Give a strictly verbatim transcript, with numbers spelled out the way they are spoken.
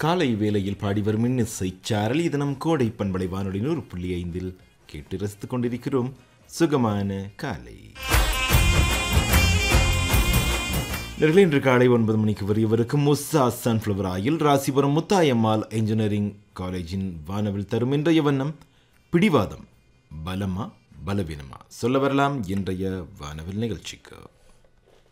காலை வேளையில் பாடி வரும் இன்னிசை சாரல் இது நம் கோடை பண்பலை வானொலி நூறு புள்ளி ஐந்தில் கேட்டு ரசித்துக் கொண்டிருக்கிறோம். சுகமான காலை நேயர்களே, இன்று காலை ஒன்பது மணிக்கு வரையவருக்கும் முஸ்ஸா sunflower oil Rasipuram Muthayammal engineering காலேஜின் வானவில் தரும் இன்றைய வண்ணம் பிடிவாதம் பலமா பலவீனமா சொல்ல வரலாம் இன்றைய வானவில் நிகழ்ச்சிக்கு.